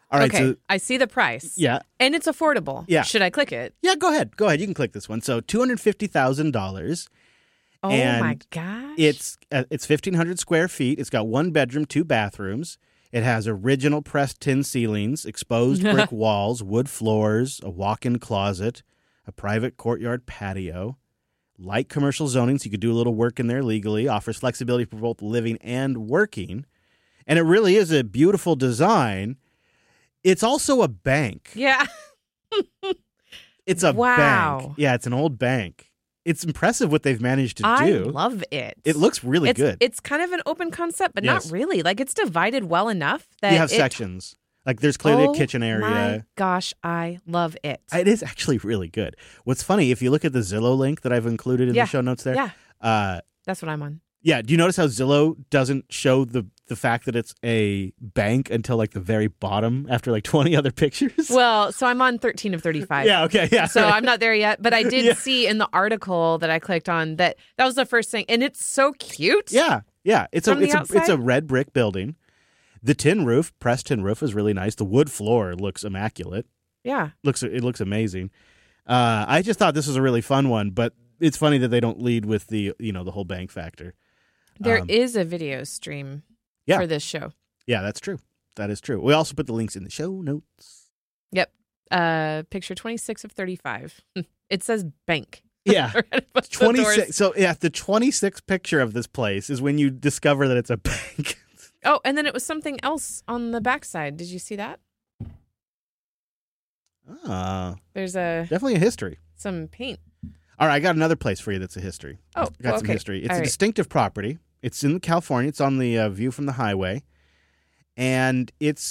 All right, okay, so I see the price. yeah. And it's affordable. Yeah. Should I click it? Yeah, go ahead. Go ahead. You can click this one. So $250,000. Oh, And my gosh. It's 1,500 square feet. It's got 1 bedroom, 2 bathrooms. It has original pressed tin ceilings, exposed brick walls, wood floors, a walk-in closet, a private courtyard patio, light commercial zoning, so you could do a little work in there legally, offers flexibility for both living and working. And it really is a beautiful design. It's also a bank. Yeah. It's a Wow. bank. Yeah, it's an old bank. It's impressive what they've managed to I do. love it. It looks really good. It's kind of an open concept, but Yes. not really. Like, it's divided well enough that You have sections. Like there's clearly Oh a kitchen area. my gosh, I love it. It is actually really good. What's funny, if you look at the Zillow link that I've included in Yeah. the show notes there. Yeah. That's what I'm on. Yeah. Do you notice how Zillow doesn't show the fact that it's a bank until like the very bottom after like 20 other pictures? Well, so I'm on 13 of 35. Yeah. Okay. Yeah. So I'm not there yet, but I did Yeah. see in the article that I clicked on that was the first thing, and it's so cute. Yeah. Yeah. It's From the it's a outside? red brick building. The tin roof, pressed tin roof, is really nice. The wood floor looks immaculate. Yeah. It looks amazing. I just thought this was a really fun one, but it's funny that they don't lead with the the whole bank factor. There is a video stream Yeah. for this show. Yeah, that's true. That is true. We also put the links in the show notes. Yep. Picture 26 of 35. It says bank. Yeah. Right above the 26. doors. So yeah, the 26th picture of this place is when you discover that it's a bank. Oh, and then it was something else on the backside. Did you see that? There's Definitely a history. some paint. All right, I got another place for you that's a history. Oh, Got some okay. history. It's All a right. distinctive property. It's in California. It's on the view from the highway. And it's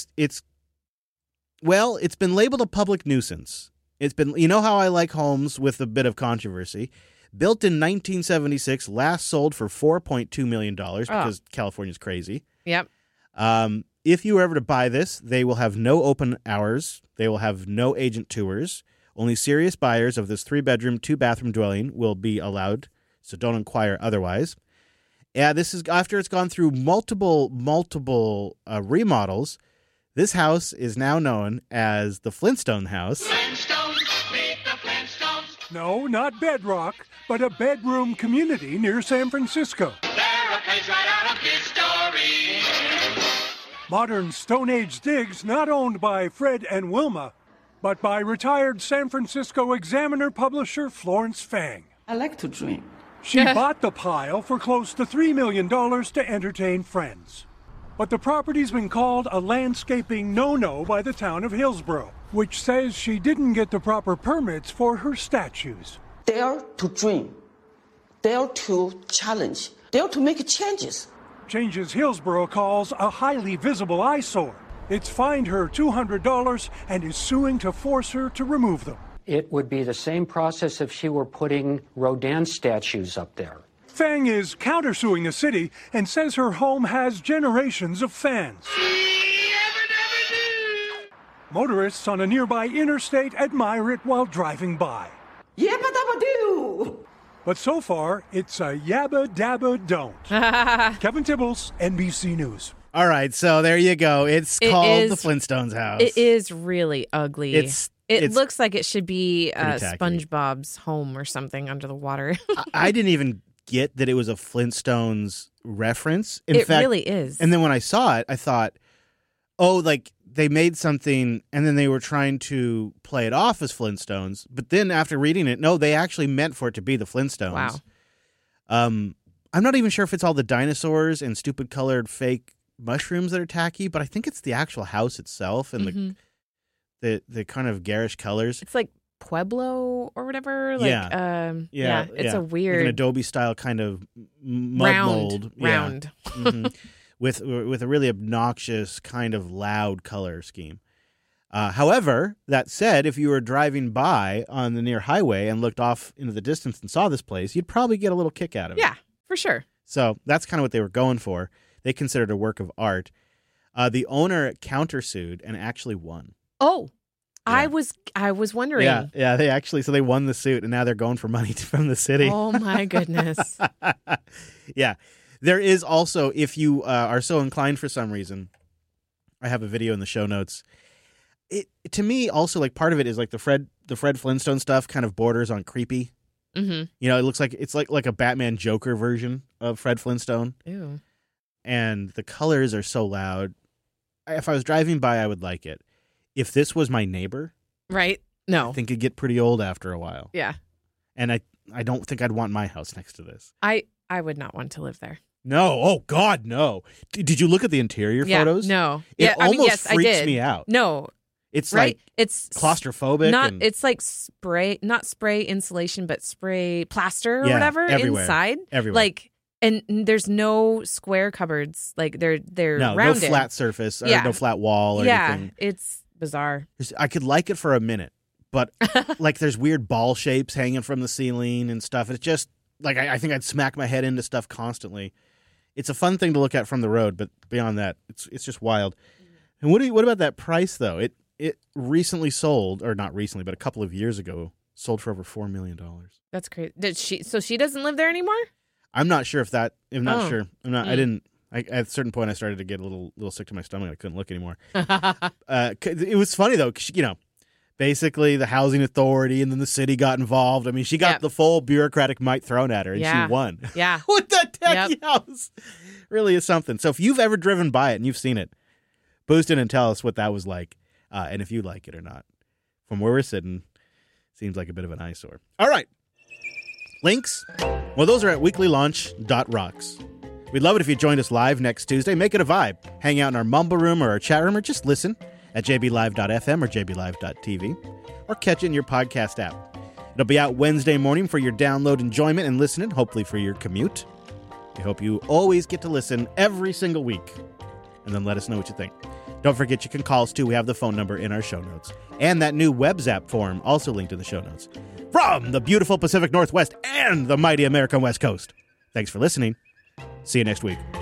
been labeled a public nuisance. It's been, you know how I like homes with a bit of controversy. Built in 1976, last sold for $4.2 million because California's crazy. Yep. If you were ever to buy this, they will have no open hours. They will have no agent tours. Only serious buyers of this 3-bedroom, 2-bathroom dwelling will be allowed, so don't inquire otherwise. Yeah, this is after it's gone through multiple remodels. This house is now known as the Flintstone House. Flintstones, meet the Flintstones. No, not Bedrock, but a bedroom community near San Francisco. They're a page right out of history. Modern Stone Age digs not owned by Fred and Wilma, but by retired San Francisco Examiner publisher Florence Fang. I like to drink. She bought the pile for close to $3 million to entertain friends. But the property's been called a landscaping no-no by the town of Hillsborough, which says she didn't get the proper permits for her statues. Dare to dream. Dare to challenge. Dare to make changes. Changes Hillsborough calls a highly visible eyesore. It's fined her $200 and is suing to force her to remove them. It would be the same process if she were putting Rodin statues up there. Fang is countersuing the city and says her home has generations of fans. Motorists on a nearby interstate admire it while driving by. Yabba dabba doo! But so far, it's a yabba dabba don't. Kevin Tibbles, NBC News. All right, so there you go. It's It called is- the Flintstones House. It is really ugly. It's looks like it should be pretty tacky. SpongeBob's home or something under the water. I didn't even get that it was a Flintstones reference. In It fact, really is. And then when I saw it, I thought, oh, like they made something and then they were trying to play it off as Flintstones. But then after reading it, no, they actually meant for it to be the Flintstones. Wow. I'm not even sure if it's all the dinosaurs and stupid colored fake mushrooms that are tacky, but I think it's the actual house itself and the kind of garish colors. It's like Pueblo or whatever. Like, Yeah. It's a like weird an Adobe style kind of mud mold. round. Mhm. with a really obnoxious kind of loud color scheme. However, that said, if you were driving by on the near highway and looked off into the distance and saw this place, you'd probably get a little kick out of it. Yeah, for sure. So that's kind of what they were going for. They considered it a work of art. The owner countersued and actually won. Oh, Yeah. I was wondering. Yeah, they won the suit and now they're going for money from the city. Oh my goodness. Yeah. There is also, if you are so inclined for some reason, I have a video in the show notes. to me also like part of it is like the Fred Flintstone stuff kind of borders on creepy. Mm-hmm. You know, it looks like it's like a Batman Joker version of Fred Flintstone. Ew. And the colors are so loud. If I was driving by, I would like it. If this was my neighbor, Right? No. I think it'd get pretty old after a while. Yeah. And I don't think I'd want my house next to this. I would not want to live there. No. Oh, God, no. Did you look at the interior Yeah. photos? No. It Yeah. almost yes, I freaks did. me out. No. It's Right? like It's claustrophobic. Not. and, It's like not spray insulation, but spray plaster or Yeah, whatever everywhere. inside. everywhere. Like, and there's no square cupboards. Like they're no rounded. flat surface or Yeah. no flat wall or Yeah. anything. It's bizarre. I could like it for a minute, but like there's weird ball shapes hanging from the ceiling and stuff. It's just like I think I'd smack my head into stuff constantly. It's a fun thing to look at from the road, but beyond that, it's just wild. And what about that price though? It recently sold, or not recently, but a couple of years ago, sold for over $4 million. That's crazy. So she doesn't live there anymore? I'm not sure if that. I'm not Oh. sure. I'm not. I didn't. At a certain point, I started to get a little sick to my stomach. I couldn't look anymore. It was funny though, 'cause, you know, basically the housing authority and then the city got involved. I mean, she got Yep. the full bureaucratic might thrown at her, and Yeah. she won. Yeah. What the tacky Yep. house really is something. So if you've ever driven by it and you've seen it, boost in and tell us what that was like, and if you like it or not. From where we're sitting, seems like a bit of an eyesore. All right. Links? Well, those are at weeklylaunch.rocks. We'd love it if you joined us live next Tuesday. Make it a vibe. Hang out in our mumble room or our chat room, or just listen at jblive.fm or jblive.tv, or catch it in your podcast app. It'll be out Wednesday morning for your download enjoyment and listening, hopefully for your commute. We hope you always get to listen every single week, and then let us know what you think. Don't forget you can call us too. We have the phone number in our show notes. And that new WebZap form also linked in the show notes. From the beautiful Pacific Northwest and the mighty American West Coast. Thanks for listening. See you next week.